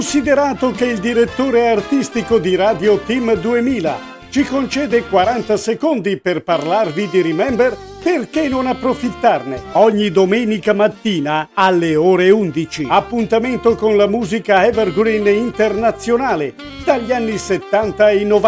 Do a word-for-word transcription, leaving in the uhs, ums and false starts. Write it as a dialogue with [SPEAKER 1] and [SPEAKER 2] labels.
[SPEAKER 1] Considerato che il direttore artistico di Radio Team duemila ci concede quaranta secondi per parlarvi di Remember, perché non approfittarne? Ogni domenica mattina alle ore undici. Appuntamento con la musica evergreen internazionale dagli anni settanta ai novanta.